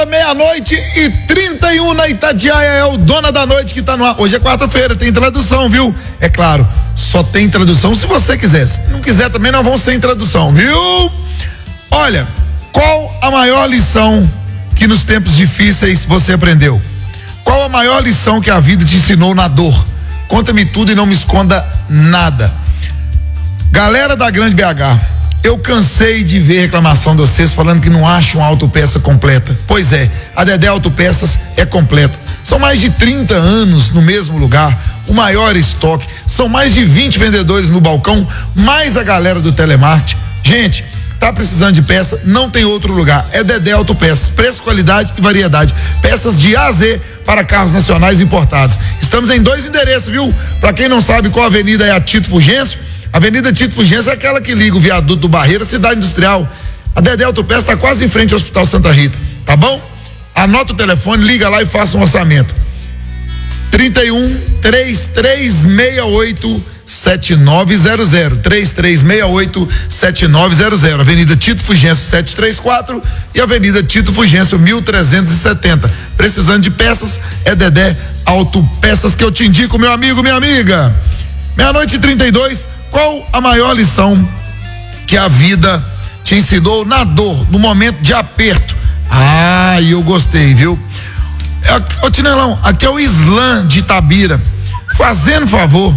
Meia-noite e 31 na Itatiaia, é o Dona da Noite que tá no ar. Hoje é quarta-feira, tem tradução, viu? É claro, só tem tradução se você quiser. Se não quiser também, nós vamos sem tradução, viu? Olha, qual a maior lição que nos tempos difíceis você aprendeu? Qual a maior lição que a vida te ensinou na dor? Conta-me tudo e não me esconda nada. Galera da Grande BH, eu cansei de ver reclamação de vocês falando que não acham a autopeça completa. Pois é, a Dedé Autopeças é completa. São mais de 30 anos no mesmo lugar, o maior estoque, são mais de 20 vendedores no balcão, mais a galera do telemarketing. Gente, tá precisando de peça, não tem outro lugar. É Dedé Autopeças, preço, qualidade e variedade. Peças de A a Z para carros nacionais importados. Estamos em 2 endereços, viu? Para quem não sabe qual avenida é a Tito Fulgêncio, Avenida Tito Fulgêncio é aquela que liga o viaduto do Barreira, cidade industrial. A Dedé Autopeças está quase em frente ao Hospital Santa Rita, tá bom? Anota o telefone, liga lá e faça um orçamento. 31-3368-7900, 3368-7900, Avenida Tito Fulgêncio 734 e Avenida Tito Fulgêncio 1370. Precisando de peças, é Dedé Autopeças que eu te indico, meu amigo, minha amiga. Meia-noite e 32, qual a maior lição que a vida te ensinou na dor, no momento de aperto? Ah, eu gostei, viu? Ô Tinelão, aqui é o Islã de Itabira, fazendo favor,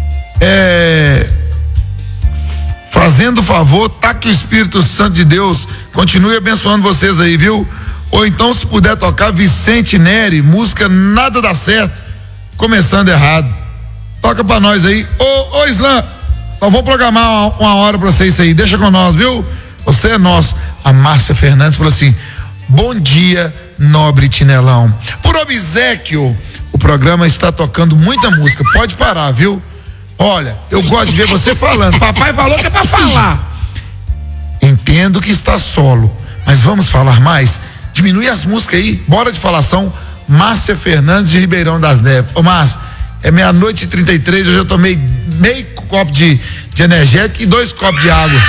tá que o Espírito Santo de Deus continue abençoando vocês aí, viu? Ou então se puder tocar Vicente Neri, música Nada Dá Certo, começando errado. Toca pra nós aí. Ô Islã, nós vamos programar uma hora pra vocês aí, deixa com nós, viu? Você é nosso. A Márcia Fernandes falou assim: bom dia, nobre Tinelão. Por obséquio, o programa está tocando muita música, pode parar, viu? Olha, eu gosto de ver você falando. Papai falou que é pra falar. Entendo que está solo, mas vamos falar mais? Diminui as músicas aí, bora de falação. Márcia Fernandes de Ribeirão das Neves. Ô Márcia, é meia-noite e 33, eu já tomei meio copo de energético e 2 copos de água.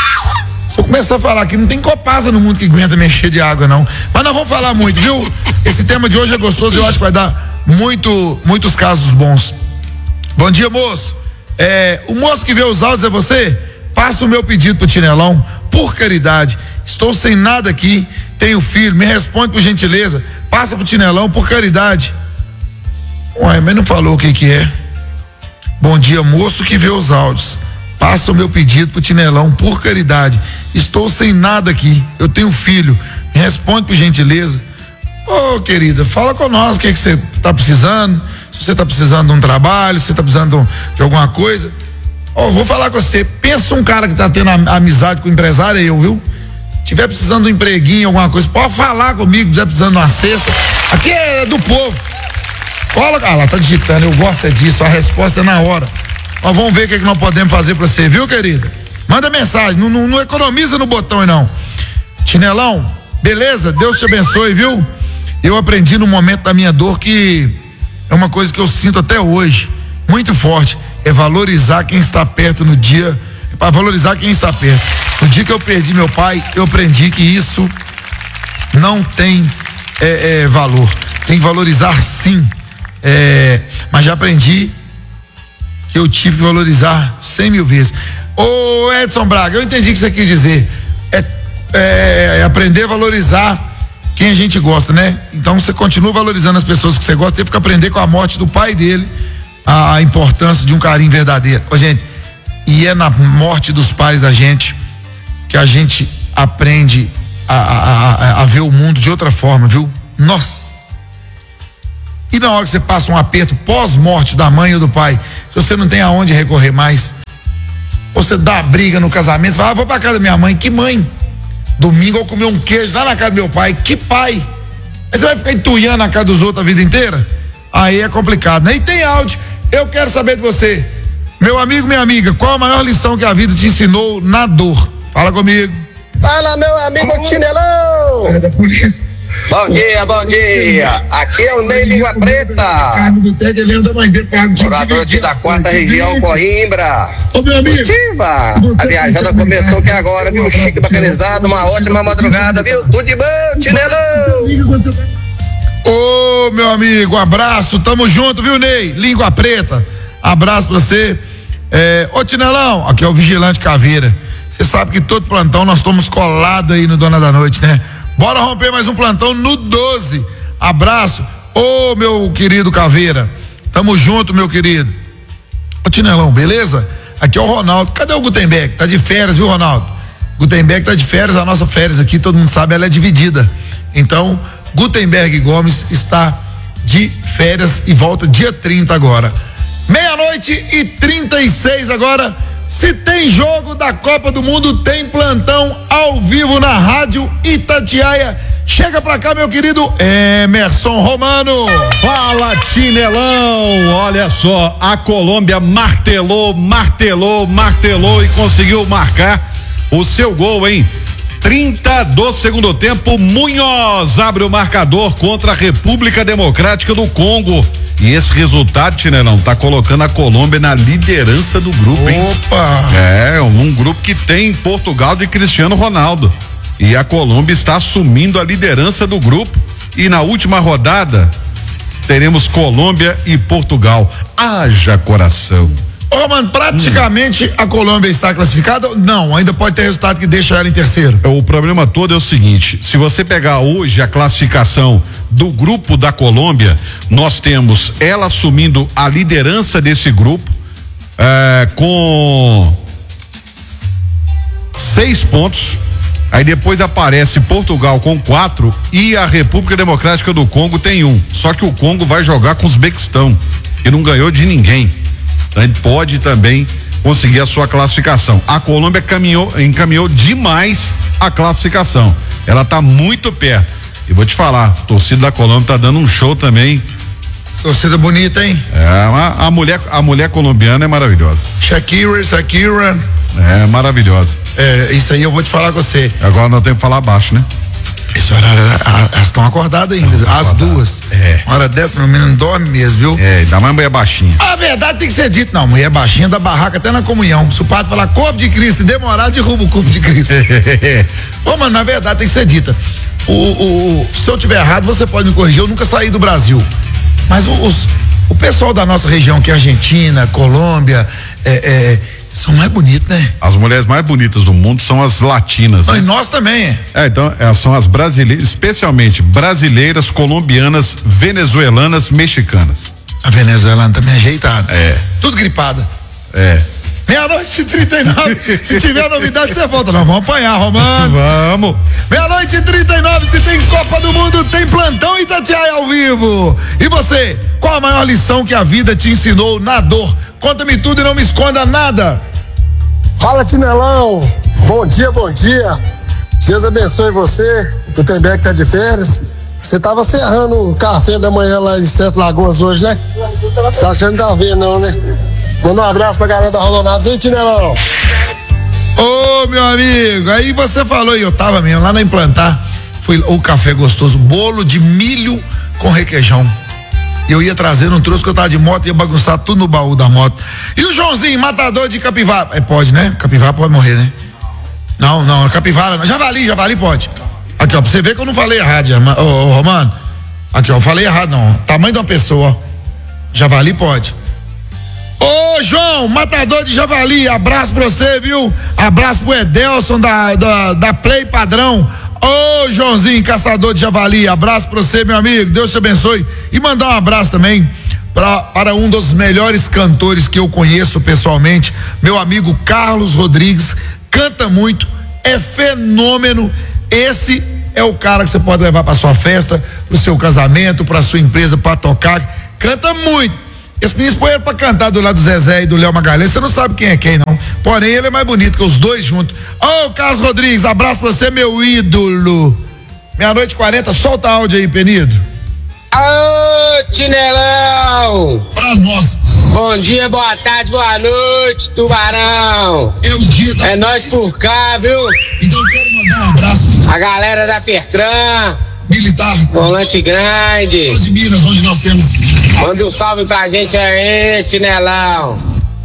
Se eu começar a falar que não tem copasa no mundo que aguenta mexer de água, não. Mas nós vamos falar muito, viu? Esse tema de hoje é gostoso, eu acho que vai dar muitos casos bons. Bom dia, moço. O moço que vê os áudios é você? Passa o meu pedido pro Tinelão, por caridade. Estou sem nada aqui, tenho filho, me responde por gentileza. Passa pro Tinelão, por caridade. Ué, mas não falou o que é. Bom dia, moço que vê os áudios. Passa o meu pedido pro Tinelão, por caridade. Estou sem nada aqui, eu tenho filho. Me responde por gentileza. Ô, querida, fala com nós o que você tá precisando. Se você tá precisando de um trabalho, se você tá precisando de alguma coisa. Vou falar com você. Pensa um cara que tá tendo amizade com o empresário, é eu, viu? Tiver precisando de um empreguinho, alguma coisa, pode falar comigo. Tiver precisando de uma cesta. Aqui é do povo. Coloca, ela tá digitando, eu gosto disso, a resposta é na hora. Nós vamos ver o que nós podemos fazer pra você, viu, querida? Manda mensagem, não economiza no botão aí não. Tinelão, beleza? Deus te abençoe, viu? Eu aprendi no momento da minha dor que é uma coisa que eu sinto até hoje, muito forte, é valorizar quem está perto no dia, para valorizar quem está perto. No dia que eu perdi meu pai, eu aprendi que isso não tem valor, tem que valorizar sim. Mas já aprendi que eu tive que valorizar 100 mil vezes. Ô Edson Braga, eu entendi o que você quis dizer. Aprender a valorizar quem a gente gosta, né? Então você continua valorizando as pessoas que você gosta. Teve que aprender com a morte do pai dele a importância de um carinho verdadeiro. Ô, gente, e é na morte dos pais da gente que a gente aprende a ver o mundo de outra forma, viu? Nossa. E na hora que você passa um aperto pós-morte da mãe ou do pai, que você não tem aonde recorrer mais, você dá briga no casamento, você fala, vou pra casa da minha mãe. Que mãe? Domingo eu comer um queijo lá na casa do meu pai. Que pai? Aí você vai ficar entuiando na casa dos outros a vida inteira? Aí é complicado, né? E tem áudio, eu quero saber de você, meu amigo, minha amiga, qual a maior lição que a vida te ensinou na dor? Fala comigo. Fala, meu amigo Tinelão! Bom dia. Aqui é o Ney Língua Preta. Morador aqui da 4ª região, Coimbra. Motiva. A viajada começou aqui agora, viu? Chique bacanizado, uma ótima madrugada, viu? Tudo de bom, chinelão. Ô, meu amigo, abraço, tamo junto, viu, Ney? Língua Preta, abraço pra você. Ô, Tinelão, aqui é o Vigilante Caveira. Você sabe que todo plantão nós estamos colados aí no Dona da Noite, né? Bora romper mais um plantão no 12. Abraço. Ô, meu querido Caveira, tamo junto, meu querido. Ô, Tinelão, beleza? Aqui é o Ronaldo. Cadê o Gutenberg? Tá de férias, viu, Ronaldo? Gutenberg tá de férias, a nossa férias aqui, todo mundo sabe, ela é dividida. Então, Gutenberg Gomes está de férias e volta dia 30 agora. 00:36 agora. Se tem jogo da Copa do Mundo, tem plantão ao vivo na Rádio Itatiaia. Chega pra cá, meu querido Emerson Romano. Fala, Tinelão. Olha só, a Colômbia martelou e conseguiu marcar o seu gol, hein? 30 do segundo tempo, Munhoz abre o marcador contra a República Democrática do Congo. E esse resultado, Tinelão, tá colocando a Colômbia na liderança do grupo, hein? Opa! Um grupo que tem Portugal de Cristiano Ronaldo. E a Colômbia está assumindo a liderança do grupo. E na última rodada, teremos Colômbia e Portugal. Haja coração. Ô, mano, praticamente a Colômbia está classificada? Não, ainda pode ter resultado que deixa ela em terceiro. O problema todo é o seguinte: se você pegar hoje a classificação do grupo da Colômbia, nós temos ela assumindo a liderança desse grupo, com 6 pontos. Aí depois aparece Portugal com 4 e a República Democrática do Congo tem 1. Só que o Congo vai jogar com o Uzbequistão, que não ganhou de ninguém. Então ele pode também conseguir a sua classificação. A Colômbia encaminhou demais a classificação. Ela tá muito perto. E vou te falar, a torcida da Colômbia tá dando um show também. Torcida bonita, hein? A mulher colombiana é maravilhosa. Shakira. É maravilhosa. Isso aí eu vou te falar com você. Agora nós temos que falar baixo, né? Esse horário, elas estão acordadas ainda, as duas. Uma hora dessa, meu menino dorme mesmo, viu? Ainda mais mulher baixinha. A verdade tem que ser dito, não, mulher baixinha da barraca até na comunhão. Se o padre falar corpo de Cristo e demorar, derruba o corpo de Cristo. Ô, mano, na verdade tem que ser dita. Se eu tiver errado, você pode me corrigir, eu nunca saí do Brasil. Mas o pessoal da nossa região, que é Argentina, Colômbia, são mais bonitos, né? As mulheres mais bonitas do mundo são as latinas, né? E nós também. Então, elas são as brasileiras, especialmente brasileiras, colombianas, venezuelanas, mexicanas. A venezuelana também é ajeitada. Tudo gripada. 00:39. Se tiver novidade, você volta. Nós vamos apanhar, Romano. Vamos. 00:39. Se tem Copa do Mundo, tem plantão Itatiaia ao vivo. E você, qual a maior lição que a vida te ensinou na dor? Conta-me tudo e não me esconda nada. Fala, Tinelão. Bom dia. Deus abençoe você. O Gutenberg tá de férias. Você tava serrando o café da manhã lá em Sete Lagoas hoje, né? Você achando que tá vendo, não, né? Manda um abraço pra galera da Rolonado, hein, Tinelão? Ô, meu amigo, aí você falou, e eu tava mesmo lá na Implantar, foi o café gostoso, bolo de milho com requeijão. Eu ia trazer, não trouxe, porque eu tava de moto, ia bagunçar tudo no baú da moto. E o Joãozinho, matador de capivara, pode, né? Capivara pode morrer, né? Não, capivara não, javali pode. Aqui, ó, pra você ver que eu não falei errado, ô, Romano. Aqui, ó, eu falei errado, não, tamanho de uma pessoa, ó. Javali pode. Ô, João, matador de javali, abraço pra você, viu? Abraço pro Edelson da Play Padrão. Ô, Joãozinho, caçador de javali, abraço pra você, meu amigo, Deus te abençoe. E mandar um abraço também para um dos melhores cantores que eu conheço pessoalmente, meu amigo Carlos Rodrigues. Canta muito, é fenômeno. Esse é o cara que você pode levar pra sua festa, pro seu casamento, pra sua empresa, pra tocar. Canta muito. Esse menino põe ele pra cantar do lado do Zezé e do Léo Magalhães, você não sabe quem é quem, não. Porém, ele é mais bonito que os dois juntos. Ô, Carlos Rodrigues, abraço pra você, meu ídolo. 00:40, solta áudio aí, Penido. Ô, Tinelão! Pra nós. Bom dia, boa tarde, boa noite, Tubarão. É nós por cá, viu? Então eu quero mandar um abraço. A galera da Pertran, militar. Volante grande. De Minas, onde nós temos. Manda um salve pra gente aí, Tinelão.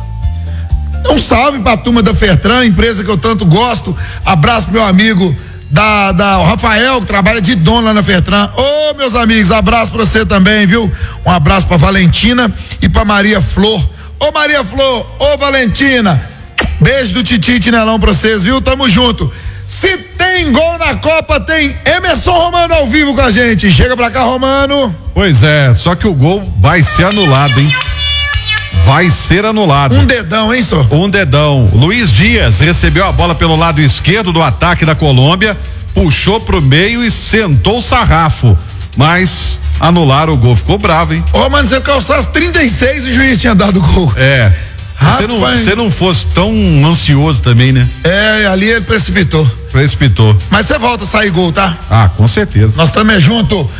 Um salve pra turma da Fertran, empresa que eu tanto gosto. Abraço pro meu amigo o Rafael, que trabalha de dono lá na Fertran. Ô, meus amigos, abraço pra você também, viu? Um abraço pra Valentina e pra Maria Flor. Ô, Maria Flor, ô, Valentina, beijo do Titi e Tinelão pra vocês, viu? Tamo junto. Se tem gol na Copa, tem Emerson Romano ao vivo com a gente. Chega pra cá, Romano. Pois é, só que o gol vai ser anulado, hein? Vai ser anulado. Um dedão, hein, senhor? Um dedão. Luiz Dias recebeu a bola pelo lado esquerdo do ataque da Colômbia, puxou pro meio e sentou o sarrafo. Mas anularam o gol. Ficou bravo, hein? Ô, mano, você calçasse 36 e o juiz tinha dado o gol. É. Você não fosse tão ansioso também, né? É, ali ele precipitou. Mas você volta a sair gol, tá? Ah, com certeza. Nós estamos junto.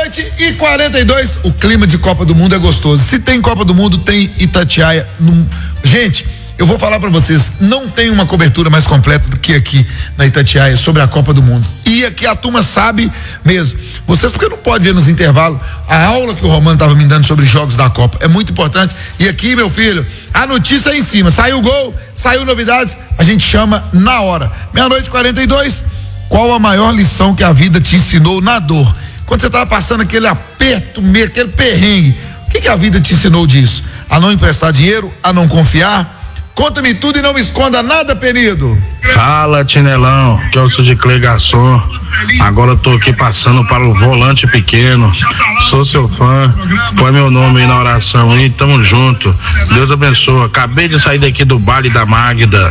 12:42. O clima de Copa do Mundo é gostoso. Se tem Copa do Mundo, tem Itatiaia. Gente, eu vou falar pra vocês, não tem uma cobertura mais completa do que aqui na Itatiaia sobre a Copa do Mundo. E aqui a turma sabe mesmo. Vocês, porque não pode ver nos intervalos a aula que o Romano estava me dando sobre jogos da Copa. É muito importante. E aqui, meu filho, a notícia é em cima. Saiu o gol, saiu novidades, a gente chama na hora. 12:42. Qual a maior lição que a vida te ensinou na dor? Quando você estava passando aquele aperto, aquele perrengue, o que a vida te ensinou disso? A não emprestar dinheiro, a não confiar? Conta-me tudo e não me esconda nada, Penido. Fala, Tinelão, que eu sou de Clay Garçom. Agora eu tô aqui passando para o volante pequeno. Sou seu fã. Põe meu nome aí na oração aí, tamo junto. Deus abençoe. Acabei de sair daqui do baile da Magda.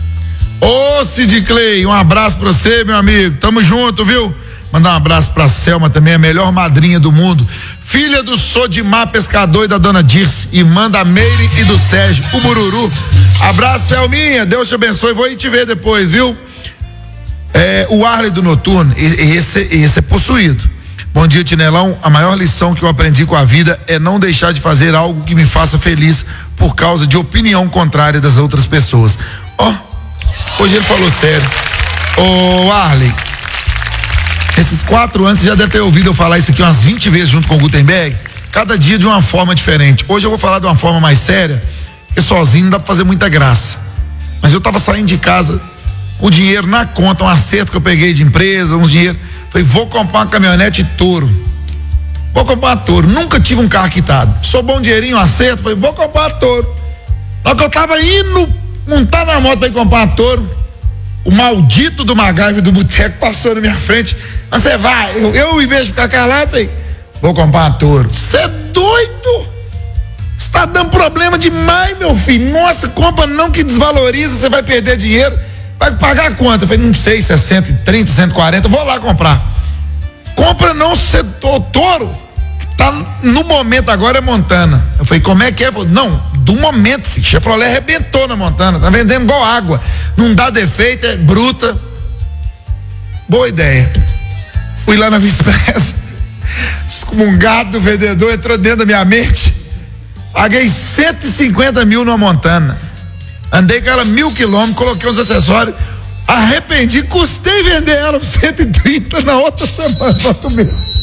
Ô, Cid Clay, um abraço pra você, meu amigo. Tamo junto, viu? Mandar um abraço pra Selma também, a melhor madrinha do mundo. Filha do Sodimar Pescador e da dona Dirce, irmã da Meire e do Sérgio, o Bururu. Abraço, Selminha, Deus te abençoe, vou ir te ver depois, viu? O Arley do Noturno, esse é possuído. Bom dia, Tinelão. A maior lição que eu aprendi com a vida é não deixar de fazer algo que me faça feliz por causa de opinião contrária das outras pessoas. Hoje ele falou sério. Ô, Arley, esses 4 anos você já deve ter ouvido eu falar isso aqui umas 20 vezes junto com o Gutenberg, cada dia de uma forma diferente. Hoje eu vou falar de uma forma mais séria, porque sozinho não dá pra fazer muita graça. Mas eu tava saindo de casa com o dinheiro na conta, um acerto que eu peguei de empresa, um dinheiro. Falei, vou comprar uma caminhonete Toro. Vou comprar uma Toro. Nunca tive um carro quitado. Sobrou um dinheirinho, um acerto, falei, vou comprar uma Toro. Na hora que eu tava indo montar na moto pra ir comprar uma Toro, o maldito do MacGyver do boteco passou na minha frente. Você vai, eu em vez de ficar calado, falei, vou comprar uma Toro. Você é doido? Você tá dando problema demais, meu filho. Nossa, compra não que desvaloriza, você vai perder dinheiro. Vai pagar quanto? Eu falei, não sei, 60, 30, 140, vou lá comprar. Compra não, o Toro, que tá no momento agora é Montana. Eu falei, como é que é? Falei, não, do momento, filho, Chevrolet arrebentou na Montana, tá vendendo igual água, não dá defeito, é bruta. Boa ideia. Fui lá na Vispressa, excomungado, o vendedor entrou dentro da minha mente, paguei 150 mil numa Montana, andei com ela 1.000 quilômetros, coloquei uns acessórios, arrependi, custei vender ela por 130 na outra semana, outro mês.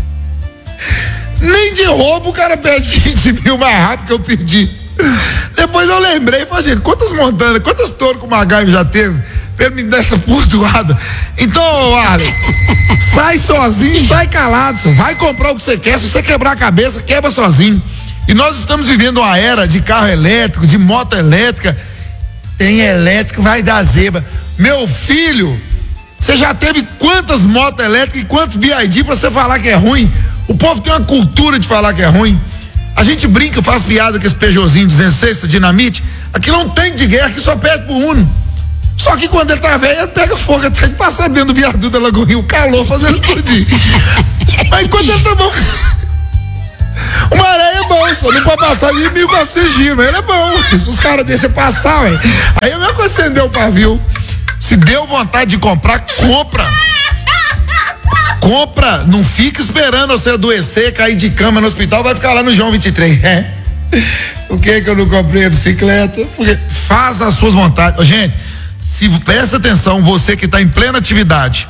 Nem de roubo o cara pede 20 mil mais rápido que eu pedi. Depois eu lembrei, falei assim, quantas Montanas, quantas Toro que o MacGyver já teve pra me dar essa portuada? Então, Arley, sai sozinho, sai calado, senhor. Vai comprar o que você quer, se você quebrar a cabeça, quebra sozinho. E nós estamos vivendo uma era de carro elétrico, de moto elétrica. Tem elétrico, vai dar zebra. Meu filho, você já teve quantas motos elétricas e quantos BID pra você falar que é ruim? O povo tem uma cultura de falar que é ruim. A gente brinca, faz piada com esse Peugeotzinho 206, dinamite. Aqui não tem de guerra, aqui só perde pro Uno. Só que quando ele tá velho, ele pega fogo até de passar dentro do viaduto da Lagoinha, o calor fazendo explodir. Mas enquanto ele tá bom. Uma areia é bom, só não pode passar de 1.400 giros, mas ele é bom. Os caras deixam passar, ué. Aí a mesma coisa que acendeu o pavio. Se deu vontade de comprar, compra. Compra, não fica esperando você adoecer, cair de cama no hospital, vai ficar lá no João 23. Por que eu não comprei a bicicleta? Porque faz as suas vontades. Gente, se presta atenção, você que está em plena atividade,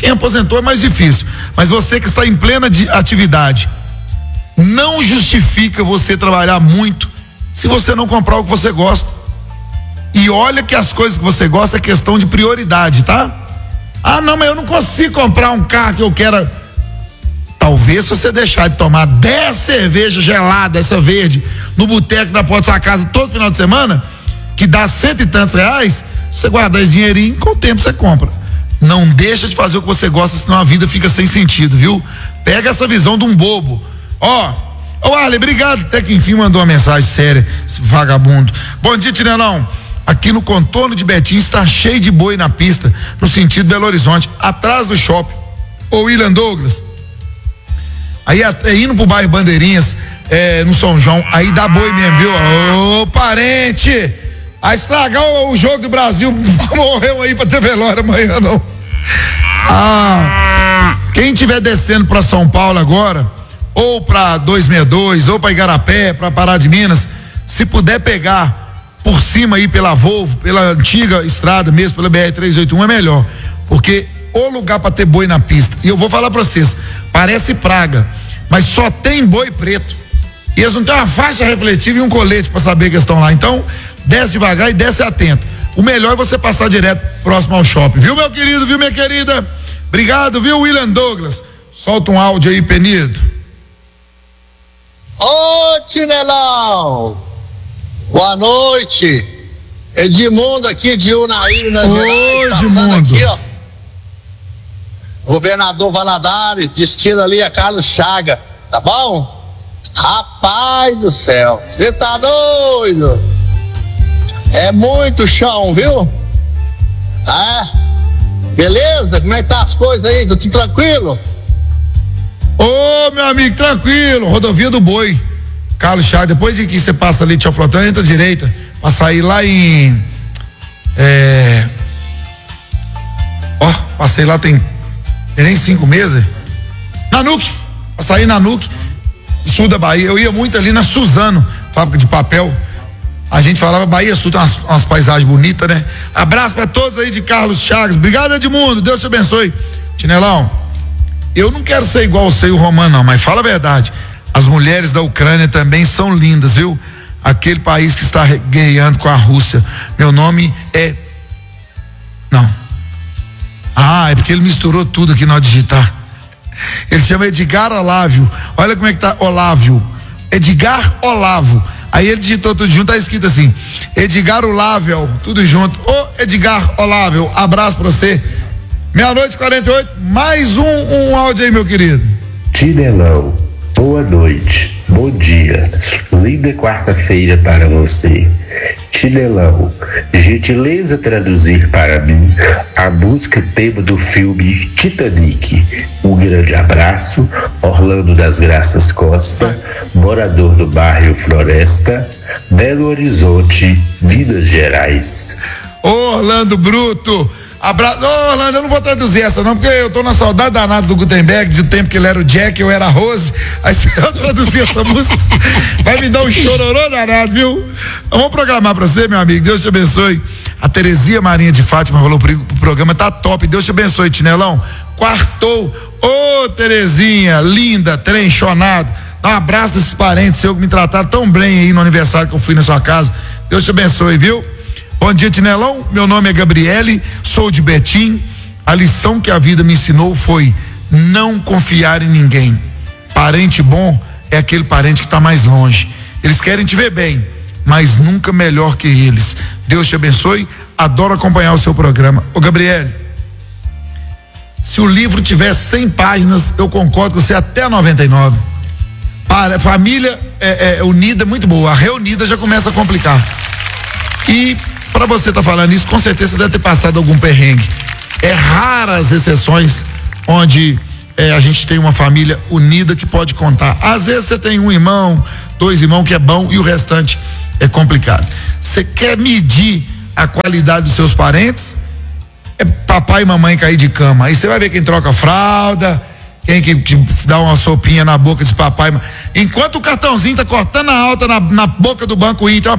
Quem aposentou é mais difícil. Mas você que está em plena atividade, não justifica você trabalhar muito se você não comprar o que você gosta. E olha que as coisas que você gosta é questão de prioridade, tá? Ah, não, mas eu não consigo comprar um carro que eu quero. Talvez se você deixar de tomar 10 cervejas geladas, essa verde, no boteco da porta da sua casa todo final de semana, que dá R$100 e tantos, você guardar esse dinheirinho, com o tempo você compra. Não deixa de fazer o que você gosta, senão a vida fica sem sentido, viu? Pega essa visão de um bobo. Ô Arley, obrigado, até que enfim mandou uma mensagem séria, esse vagabundo. Bom dia, Tinelão. Aqui no contorno de Betim está cheio de boi na pista, no sentido Belo Horizonte, atrás do shopping. Ô William Douglas, aí indo pro bairro Bandeirinhas, no São João, aí dá boi mesmo, viu? Ô parente, a estragar o jogo do Brasil, morreu aí pra ter velório amanhã não. Quem tiver descendo pra São Paulo agora, ou pra 262, ou pra Igarapé, pra Pará de Minas, se puder pegar por cima aí pela Volvo, pela antiga estrada mesmo, pela BR-381 é melhor, porque o lugar para ter boi na pista, e eu vou falar para vocês, parece praga, mas só tem boi preto, e eles não têm uma faixa refletiva e um colete para saber que estão lá, então desce devagar e desce atento. O melhor é você passar direto próximo ao shopping, viu meu querido, viu minha querida? Obrigado, viu William Douglas? Solta um áudio aí, Penido. Ô Tinelão, boa noite, Edmundo aqui de Unaí, Minas Gerais, passando aqui, ó. Governador Valadares, destino ali a Carlos Chaga, tá bom? Rapaz do céu, você tá doido? É muito chão, viu? Beleza? Como é que tá as coisas aí? Tudo tranquilo? Ô meu amigo, tranquilo, rodovia do Boi, Carlos Chagas, depois de que você passa ali, Teoflotão, entra à direita, pra sair lá em passei lá tem nem 5 meses, Nanuque, pra sair Nanuque, sul da Bahia, eu ia muito ali na Suzano, fábrica de papel, a gente falava Bahia Sul, tem umas paisagens bonitas, né? Abraço pra todos aí de Carlos Chagas, obrigado Edmundo, Deus te abençoe. Tinelão, eu não quero ser igual o Seio Romano não, mas fala a verdade, as mulheres da Ucrânia também são lindas, viu? Aquele país que está guerreando com a Rússia. Meu nome é... Não. É porque ele misturou tudo aqui no digitar. Ele chama Edgar Olávio. Olha como é que tá Olávio. Edgar Olavo. Aí ele digitou tudo junto, tá escrito assim: Edgar Olávio, tudo junto. Ô Edgar Olávio, abraço pra você. 00:48, mais um áudio aí, meu querido. Tinelão, boa noite, bom dia, linda quarta-feira para você. Tinelão, gentileza traduzir para mim a música tema do filme Titanic. Um grande abraço, Orlando das Graças Costa, morador do bairro Floresta, Belo Horizonte, Minas Gerais. Orlando Bruto, abraço. Orlando, eu não vou traduzir essa não, porque eu tô na saudade danada do Gutenberg, do tempo que ele era o Jack, eu era a Rose. Aí se eu traduzir essa música, vai me dar um chororô danado, viu? Vamos programar pra você, meu amigo, Deus te abençoe. A Terezinha Marinha de Fátima falou pro programa, tá top, Deus te abençoe, Tinelão. Quartou, ô Terezinha, linda, trenchonado. Dá um abraço desses parentes seus que me trataram tão bem aí no aniversário que eu fui na sua casa. Deus te abençoe, viu? Bom dia, Tinelão, meu nome é Gabriele, sou de Betim. A lição que a vida me ensinou foi não confiar em ninguém. Parente bom é aquele parente que está mais longe. Eles querem te ver bem, mas nunca melhor que eles. Deus te abençoe, adoro acompanhar o seu programa. Ô Gabriele, se o livro tiver 100 páginas, eu concordo com você até 99. Família unida é muito boa, a reunida já começa a complicar. E para você estar falando isso, com certeza você deve ter passado algum perrengue. É raras exceções onde a gente tem uma família unida que pode contar. Às vezes você tem um irmão, 2 irmãos que é bom e o restante é complicado. Você quer medir a qualidade dos seus parentes? É papai e mamãe cair de cama. Aí você vai ver quem troca fralda, quem que dá uma sopinha na boca de papai. Enquanto o cartãozinho tá cortando a alta na boca do Banco Inter,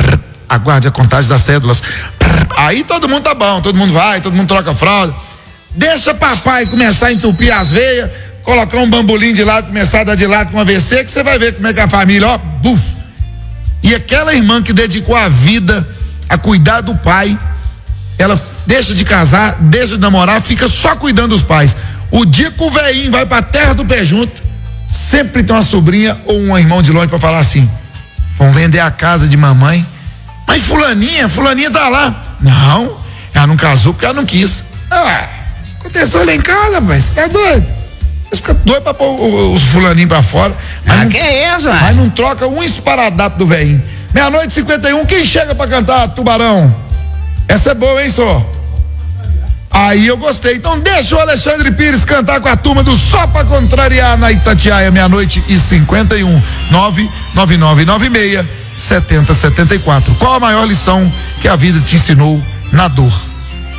aguarde a contagem das cédulas. Aí todo mundo tá bom, todo mundo vai, todo mundo troca fralda. Deixa papai começar a entupir as veias, colocar um bambolim de lado, começar a dar de lado com AVC, que você vai ver como é que a família, ó, buf. E aquela irmã que dedicou a vida a cuidar do pai, ela deixa de casar, deixa de namorar, fica só cuidando dos pais. O dia que o velhinho vai pra terra do pé junto, sempre tem uma sobrinha ou um irmão de longe pra falar assim: vão vender a casa de mamãe. Mas fulaninha tá lá. Não, ela não casou porque ela não quis. Isso aconteceu lá em casa, rapaz, você é doido. Você fica doido pra pôr os fulaninhos pra fora. Mas que é isso, mas não troca um esparadrapo do velhinho. 00:51, quem chega pra cantar Tubarão? Essa é boa, hein, só? Aí eu gostei. Então deixa o Alexandre Pires cantar com a turma do Só Pra Contrariar na Itatiaia, 00:51, 99996 7074. Qual a maior lição que a vida te ensinou na dor?